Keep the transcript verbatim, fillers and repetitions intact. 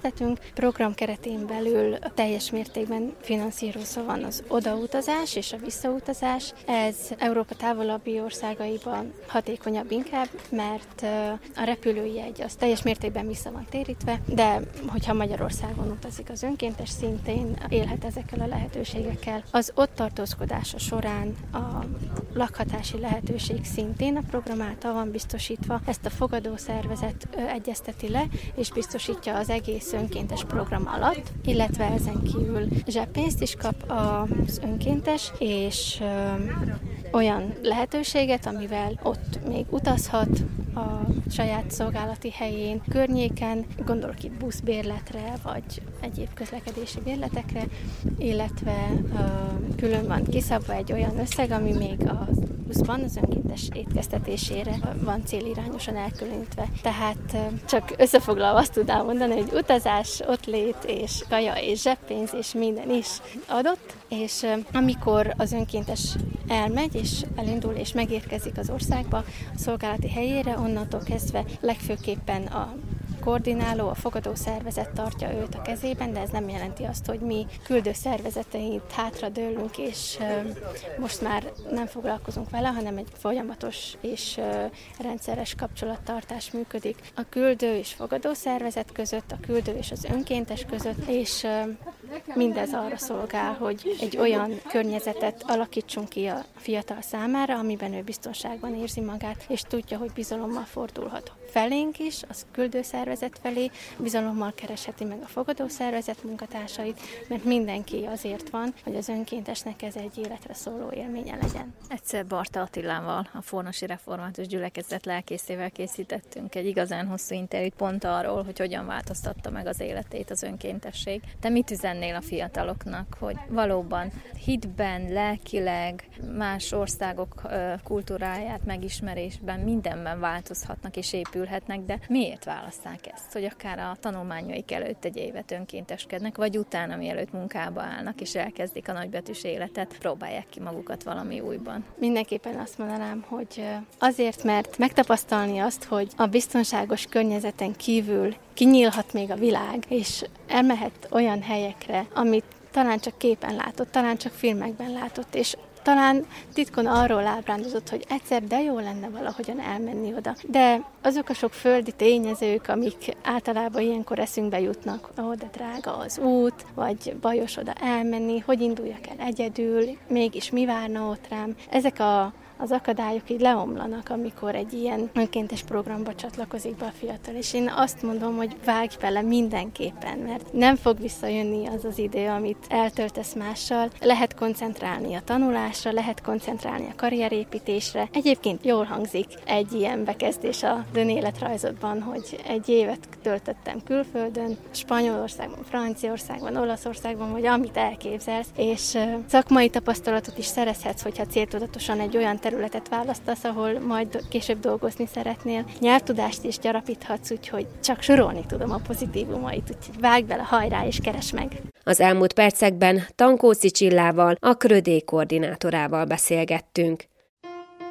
egyeztetünk. Program keretén belül teljes mértékben finanszírozva van az odautazás és a visszautazás. Ez Európa távolabbi országaiban hatékonyabb inkább, mert a repülőjegy az teljes mértékben vissza van térítve, de hogyha Magyarországon utazik az önkéntes, szintén élhet ezekkel a lehetőségekkel. Az ott tartózkodása során a lakhatási lehetőség szintén a program által van biztosítva. Ezt a fogadószervezet egyezteti le, és biztosítja az egész önkéntes program alatt, illetve ezen kívül zseppénzt is kap az önkéntes, és ö, olyan lehetőséget, amivel ott még utazhat a saját szolgálati helyén, környéken, gondolok itt buszbérletre, vagy egyéb közlekedési bérletekre, illetve ö, külön van kiszabva egy olyan összeg, ami még a buszban az önkéntes étkeztetésére van célirányosan elkülönítve. Tehát csak összefoglalva azt tudnám mondani, hogy utazás, ottlét és kaja és zseppénz és minden is adott, és amikor az önkéntes elmegy és elindul és megérkezik az országba, a szolgálati helyére, onnantól kezdve legfőképpen a koordináló, a fogadó szervezet tartja őt a kezében, de ez nem jelenti azt, hogy mi küldő szervezeteit hátradőlünk, és most már nem foglalkozunk vele, hanem egy folyamatos és rendszeres kapcsolattartás működik a küldő és fogadó szervezet között, a küldő és az önkéntes között, és mindez arra szolgál, hogy egy olyan környezetet alakítsunk ki a fiatal számára, amiben ő biztonságban érzi magát, és tudja, hogy bizalommal fordulhat felénk is, az küldőszervezet felé, bizalommal keresheti meg a fogadószervezet munkatársait, mert mindenki azért van, hogy az önkéntesnek ez egy életre szóló élménye legyen. Egyszer Barta Attilával, a Fornosi Református Gyülekezet lelkészével készítettünk egy igazán hosszú interjút pont arról, hogy hogyan változtatta meg az életét az önkéntesség. Te mit üzennél a fiataloknak, hogy valóban hitben, lelkileg, más országok kultúráját megismerésben mindenben változhatnak és épülhetnek, de miért választák ezt, hogy akár a tanulmányaik előtt egy évet önkénteskednek, vagy utána, mielőtt munkába állnak és elkezdik a nagybetűs életet, próbálják ki magukat valami újban? Mindenképpen azt mondanám, hogy azért, mert megtapasztalni azt, hogy a biztonságos környezeten kívül kinyílhat még a világ, és elmehet olyan helyekre, amit talán csak képen látott, talán csak filmekben látott, és talán titkon arról ábrándozott, hogy egyszer de jó lenne valahogyan elmenni oda. De azok a sok földi tényezők, amik általában ilyenkor eszünkbe jutnak, ó, de drága az út, vagy bajos oda elmenni, hogy induljak el egyedül, mégis mi várna ott rám. Ezek a az akadályok így leomlanak, amikor egy ilyen önkéntes programba csatlakozik be a fiatal. És én azt mondom, hogy vágj bele mindenképpen, mert nem fog visszajönni az az idő, amit eltöltesz mással. Lehet koncentrálni a tanulásra, lehet koncentrálni a karrierépítésre. Egyébként jól hangzik egy ilyen bekezdés az önéletrajzodban, hogy egy évet töltöttem külföldön, Spanyolországban, Franciaországban, Olaszországban, vagy amit elképzelsz, és szakmai tapasztalatot is szerezhetsz, hogyha céltudatosan egy olyan területet választasz, ahol majd később dolgozni szeretnél. Nyelvtudást is gyarapíthatsz, úgyhogy csak sorolni tudom a pozitívumait, úgyhogy vágj bele, hajrá és keresd meg! Az elmúlt percekben Tankóci Csillával, a Krödé koordinátorával beszélgettünk.